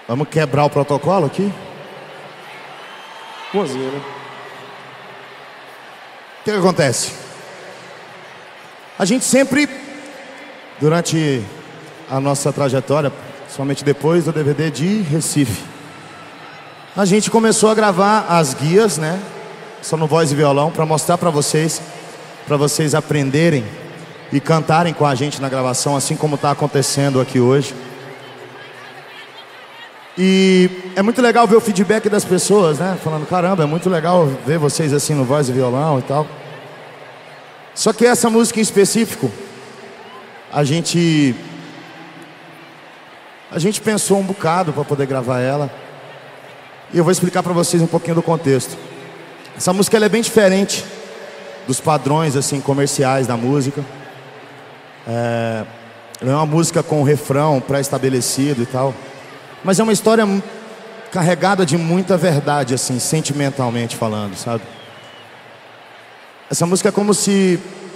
Vamos quebrar o protocolo aqui? Boazinha, né? O que acontece? A gente sempre, durante a nossa trajetória, somente depois do DVD de Recife, a gente começou a gravar as guias, né? Só no voz e violão, para mostrar para vocês aprenderem e cantarem com a gente na gravação, assim como está acontecendo aqui hoje. E é muito legal ver o feedback das pessoas, né? Falando, caramba, é muito legal ver vocês assim no voz e violão e tal. Só que essa música em específico, a gente pensou um bocado para poder gravar ela. E eu vou explicar para vocês um pouquinho do contexto. Essa música ela é bem diferente dos padrões assim comerciais da música. Ela é uma música com refrão pré-estabelecido e tal. Mas é uma história carregada de muita verdade, assim, sentimentalmente falando, sabe? Essa música é como se